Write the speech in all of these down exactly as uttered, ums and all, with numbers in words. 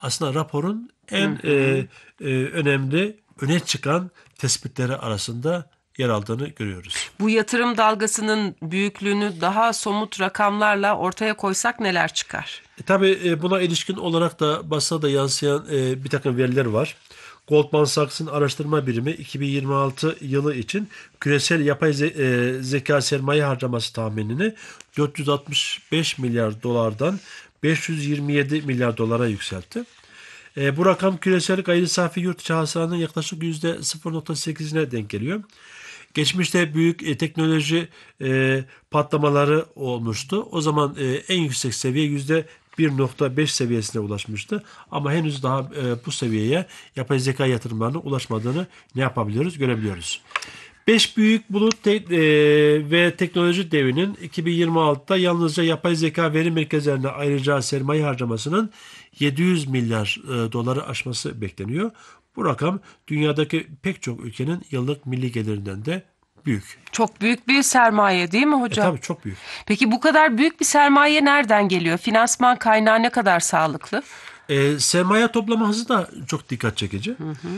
aslında raporun Hı en e, hı. e, önemli öne çıkan tespitleri arasında yer aldığını görüyoruz. Bu yatırım dalgasının büyüklüğünü daha somut rakamlarla ortaya koysak neler çıkar? E, tabii e, buna ilişkin olarak da basına da yansıyan e, bir takım veriler var. Goldman Sachs'ın araştırma birimi iki bin yirmi altı yılı için küresel yapay ze- e, zeka sermaye harcaması tahminini dört yüz altmış beş milyar dolardan beş yüz yirmi yedi milyar dolara yükseltti. E, bu rakam küresel gayri safi yurt içi hasılanın yaklaşık yüzde sıfır virgül sekizine denk geliyor. Geçmişte büyük e, teknoloji e, patlamaları olmuştu. O zaman e, en yüksek seviye yüzde bir virgül beş seviyesine ulaşmıştı. Ama henüz daha e, bu seviyeye yapay zeka yatırımlarının ulaşmadığını ne yapabiliyoruz? Görebiliyoruz. Beş büyük bulut te- e, ve teknoloji devinin iki bin yirmi altıda yalnızca yapay zeka veri merkezlerine ayıracağı sermaye harcamasının yedi yüz milyar e, doları aşması bekleniyor. Bu rakam dünyadaki pek çok ülkenin yıllık milli gelirinden de büyük. Çok büyük bir sermaye değil mi E hocam? tabii çok büyük. Peki bu kadar büyük bir sermaye nereden geliyor? Finansman kaynağı ne kadar sağlıklı? E, sermaye toplama hızı da çok dikkat çekici.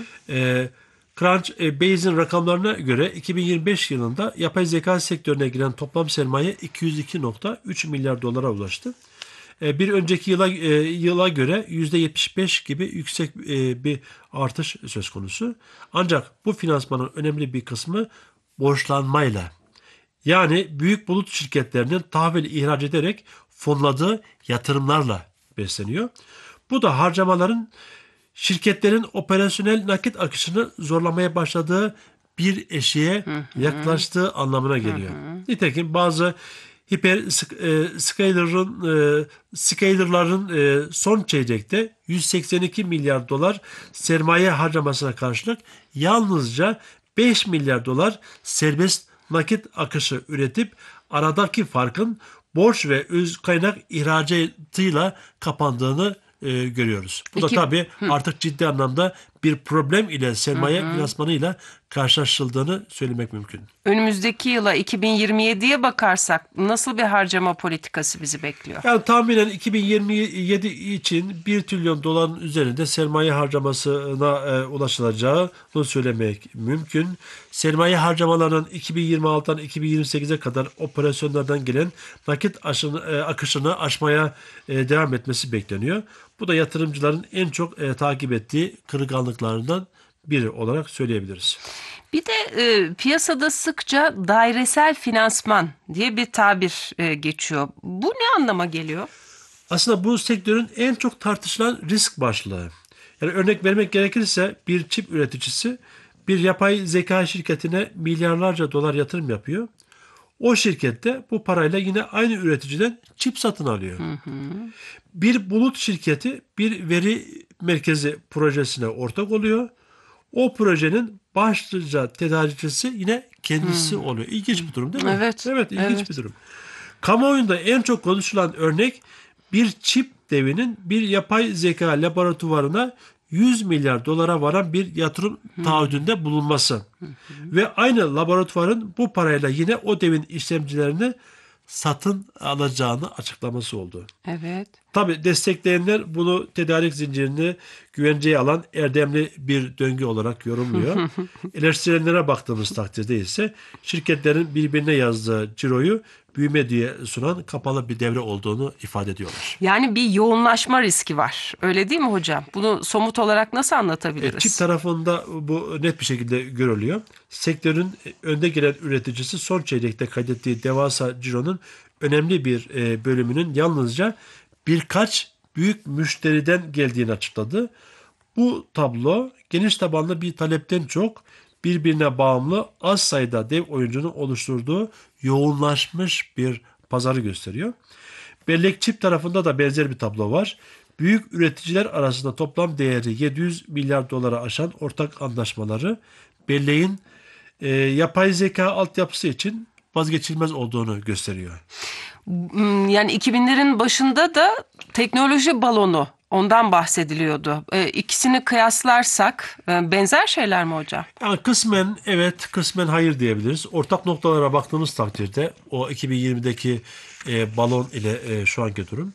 E, Crunchbase'in rakamlarına göre iki bin yirmi beş yılında yapay zeka sektörüne giren toplam sermaye iki yüz iki virgül üç milyar dolara ulaştı. E, bir önceki yıla e, yıla göre yüzde yetmiş beş gibi yüksek e, bir artış söz konusu. Ancak bu finansmanın önemli bir kısmı borçlanmayla, yani büyük bulut şirketlerinin tahvil ihraç ederek fonladığı yatırımlarla besleniyor. Bu da harcamaların şirketlerin operasyonel nakit akışını zorlamaya başladığı bir eşiğe yaklaştığı anlamına geliyor. Nitekim bazı hiper e, scaler'ın e, scaler'ların e, son çeyrekte yüz seksen iki milyar dolar sermaye harcamasına karşılık yalnızca beş milyar dolar serbest nakit akışı üretip aradaki farkın borç ve öz kaynak ihracatıyla kapandığını e, görüyoruz. Bu da İki, tabii artık ciddi anlamda bir problem ile sermaye finansmanıyla karşılaşıldığını söylemek mümkün. önümüzdeki yıla iki bin yirmi yediye bakarsak nasıl bir harcama politikası bizi bekliyor? Yani tahminen iki bin yirmi yedi için bir trilyon doların üzerinde sermaye harcamasına e, ulaşılacağını söylemek mümkün. Sermaye harcamalarının iki bin yirmi altıdan iki bin yirmi sekize kadar operasyonlardan gelen nakit aşını, e, akışını aşmaya e, devam etmesi bekleniyor. Bu da yatırımcıların en çok e, takip ettiği kırılganlıklarından biri olarak söyleyebiliriz. Bir de e, piyasada sıkça dairesel finansman diye bir tabir e, geçiyor. Bu ne anlama geliyor? Aslında bu sektörün en çok tartışılan risk başlığı. Yani örnek vermek gerekirse bir çip üreticisi bir yapay zeka şirketine milyarlarca dolar yatırım yapıyor. O şirket de bu parayla yine aynı üreticiden çip satın alıyor. Bir bulut şirketi bir veri merkezi projesine ortak oluyor. O projenin başlıca tedarikçisi yine kendisi oluyor. İlginç bir durum değil mi? Evet, Evet, ilginç bir evet. durum. Kamuoyunda en çok konuşulan örnek bir çip devinin bir yapay zeka laboratuvarına yüz milyar dolara varan bir yatırım taahhüdünde bulunması. Ve aynı laboratuvarın bu parayla yine o devin işlemcilerini satın alacağını açıklaması oldu. Evet. Tabi destekleyenler bunu tedarik zincirini güvenceye alan erdemli bir döngü olarak yorumluyor. Eleştirenlere baktığımız takdirde ise şirketlerin birbirine yazdığı ciroyu büyüme diye sunan kapalı bir devre olduğunu ifade ediyorlar. Yani bir yoğunlaşma riski var. Öyle değil mi hocam? Bunu somut olarak nasıl E, çip anlatabiliriz? tarafında bu net bir şekilde görülüyor. Sektörün önde gelen üreticisi son çeyrekte kaydettiği devasa cironun önemli bir e, bölümünün yalnızca birkaç büyük müşteriden geldiğini açıkladı. Bu tablo geniş tabanlı bir talepten çok birbirine bağımlı az sayıda dev oyuncunun oluşturduğu yoğunlaşmış bir pazarı gösteriyor. Bellek çip tarafında da benzer bir tablo var. Büyük üreticiler arasında toplam değeri yedi yüz milyar dolara aşan ortak anlaşmaları belleğin e, yapay zeka altyapısı için vazgeçilmez olduğunu gösteriyor. Hmm, Yani iki binlerin başında da teknoloji balonu ondan bahsediliyordu. E, ikisini kıyaslarsak e, benzer şeyler mi hocam? Yani kısmen evet, kısmen hayır diyebiliriz. Ortak noktalara baktığımız takdirde o iki bin yirmideki e, balon ile e, şu anki durum.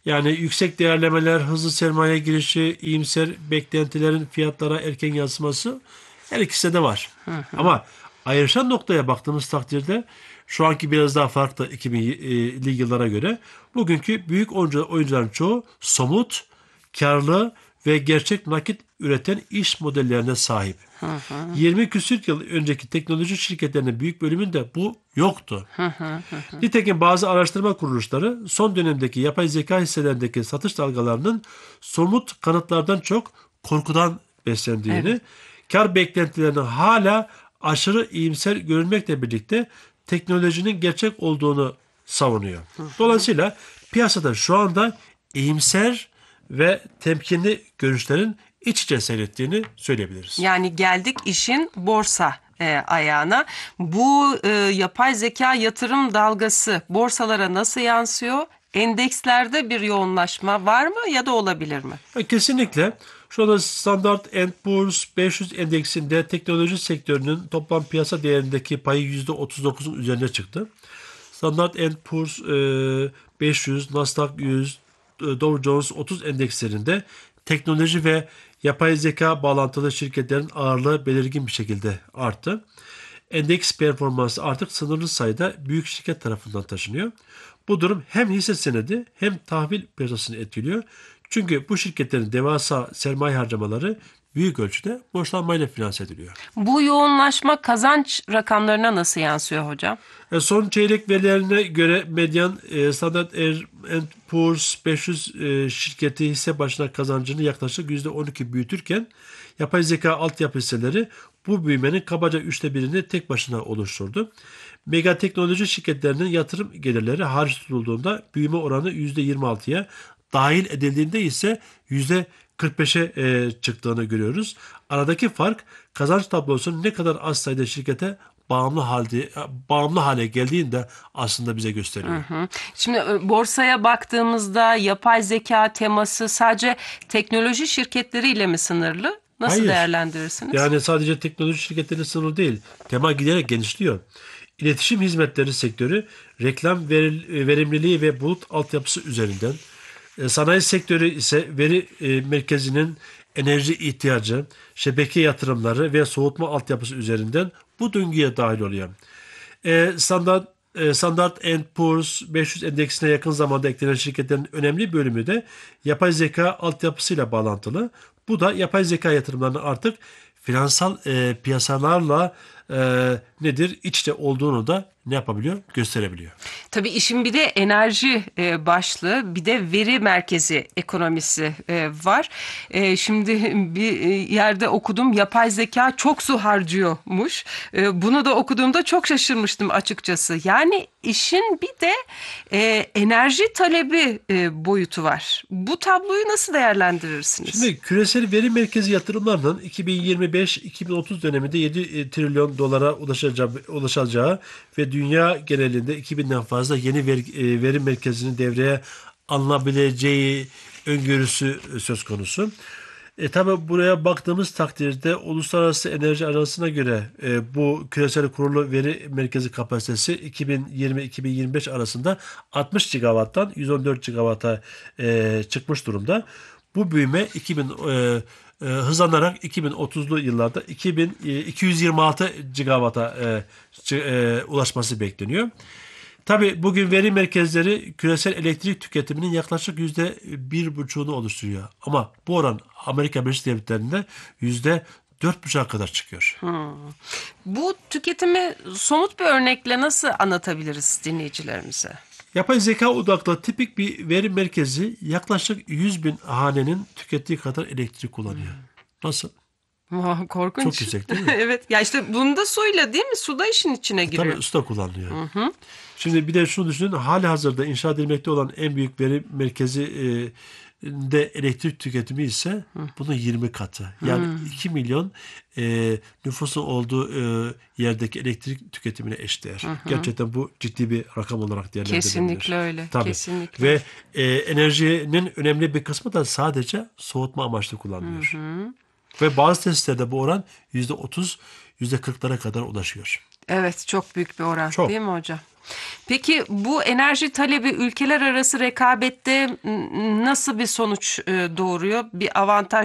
Yani yüksek değerlemeler, hızlı sermaye girişi, iyimser beklentilerin fiyatlara erken yansıması her ikisi de var. Ama ayrışan noktaya baktığımız takdirde şu anki biraz daha farklı iki binli yıllara göre. Bugünkü büyük oyuncu, oyuncuların çoğu somut, karlı ve gerçek nakit üreten iş modellerine sahip. yirmi küsür yıl önceki teknoloji şirketlerinin büyük bölümünde bu yoktu. Nitekim bazı araştırma kuruluşları son dönemdeki yapay zeka hisselerindeki satış dalgalarının somut kanıtlardan çok korkudan beslendiğini, Evet. kar beklentilerinin hala aşırı iyimser görünmekle birlikte teknolojinin gerçek olduğunu savunuyor. Dolayısıyla piyasada şu anda iyimser ve temkinli görüşlerin iç içe seyrettiğini söyleyebiliriz. Yani geldik işin borsa e, ayağına. Bu e, yapay zeka yatırım dalgası borsalara nasıl yansıyor? Endekslerde bir yoğunlaşma var mı ya da olabilir mi? Kesinlikle. Şu anda Standard and Poor's beş yüz endeksinde teknoloji sektörünün toplam piyasa değerindeki payı yüzde otuz dokuzun üzerine çıktı. Standard and Poor's e, beş yüz, Nasdaq yüz, e, Dow Jones otuz endekslerinde teknoloji ve yapay zeka bağlantılı şirketlerin ağırlığı belirgin bir şekilde arttı. Endeks performansı artık sınırlı sayıda büyük şirket tarafından taşınıyor. Bu durum hem hisse senedi hem tahvil piyasasını etkiliyor. Çünkü bu şirketlerin devasa sermaye harcamaları büyük ölçüde borçlanmayla finanse ediliyor. Bu yoğunlaşma kazanç rakamlarına nasıl yansıyor hocam? E, Son çeyrek verilerine göre medyan e, Standard and Poor's beş yüz e, şirketi hisse başına kazancını yaklaşık yüzde on iki büyütürken yapay zeka altyapı hisseleri bu büyümenin kabaca üçte birini tek başına oluşturdu. Mega teknoloji şirketlerinin yatırım gelirleri hariç tutulduğunda büyüme oranı yüzde yirmi altıya, dahil edildiğinde ise yüzde kırk beşe e, çıktığını görüyoruz. Aradaki fark kazanç tablosunun ne kadar az sayıda şirkete bağımlı halde bağımlı hale geldiğinde aslında bize gösteriyor. Hı. Şimdi e, borsaya baktığımızda yapay zeka teması sadece teknoloji şirketleriyle mi sınırlı? Nasıl Hayır. değerlendirirsiniz? Yani sadece teknoloji şirketleri sınırlı değil. Tema giderek genişliyor. İletişim hizmetleri sektörü reklam veril- verimliliği ve bulut altyapısı üzerinden, e, sanayi sektörü ise veri e, merkezinin enerji ihtiyacı, şebeke yatırımları ve soğutma altyapısı üzerinden bu döngüye dahil oluyor. E, Standard e, Standard and Poor's beş yüz endeksine yakın zamanda eklenen şirketlerin önemli bölümü de yapay zeka altyapısıyla bağlantılı. Bu da yapay zeka yatırımlarının artık finansal e, piyasalarla e, nedir iç içe olduğunu da ne yapabiliyor? Gösterebiliyor. Tabii işin bir de enerji e, başlığı, bir de veri merkezi ekonomisi e, var. E, şimdi bir e, yerde okudum, yapay zeka çok su harcıyormuş. E, bunu da okuduğumda çok şaşırmıştım açıkçası. Yani işin bir de e, enerji talebi e, boyutu var. Bu tabloyu nasıl değerlendirirsiniz? Şimdi küresel veri merkezi yatırımlarının iki bin yirmi beş iki bin otuz döneminde yedi trilyon dolara ulaşacağı, ulaşacağı ve dünya genelinde iki binden fazla yeni veri, e, veri merkezinin devreye alınabileceği öngörüsü söz konusu. E tabi buraya baktığımız takdirde Uluslararası Enerji Ajansı'na göre e, bu küresel kurulu veri merkezi kapasitesi iki bin yirmi iki bin yirmi beş arasında altmış gigawatttan yüz on dört gigawata e, çıkmış durumda. Bu büyüme iki bin e, e, hızlanarak iki bin otuzlu yıllarda iki bin iki yüz yirmi altı gigawata e, e, ulaşması bekleniyor. Tabii bugün veri merkezleri küresel elektrik tüketiminin yaklaşık yüzde bir buçuğunu oluşturuyor. Ama bu oran Amerika Birleşik Devletleri'nde yüzde dört buçuğa kadar çıkıyor. Hmm. Bu tüketimi somut bir örnekle nasıl anlatabiliriz dinleyicilerimize? Yapay zeka odaklı tipik bir veri merkezi yaklaşık yüz bin hanenin tükettiği kadar elektrik kullanıyor. Nasıl? Vah, korkunç. Çok yüksek değil mi? Evet. Ya işte bunda suyla değil mi? Su da işin içine giriyor. Tabii usta kullanılıyor. Hı hı. Şimdi bir de şunu düşünün. Hali hazırda inşa edilmekte olan en büyük veri merkezi e, de elektrik tüketimi ise bunun yirmi katı. Yani hmm. iki milyon e, nüfusun olduğu e, yerdeki elektrik tüketimine eşdeğer. Hı hı. Gerçekten bu ciddi bir rakam olarak değerlendirilebilir. Kesinlikle öyle. Tabii. Kesinlikle. Ve e, enerjinin önemli bir kısmı da sadece soğutma amaçlı kullanılıyor. Hı hı. Ve bazı testlerde bu oran yüzde otuz, yüzde kırklara kadar ulaşıyor. Evet, çok büyük bir oran çok. değil mi hocam? Peki bu enerji talebi ülkeler arası rekabette n- nasıl bir sonuç e, doğuruyor? Bir avantaj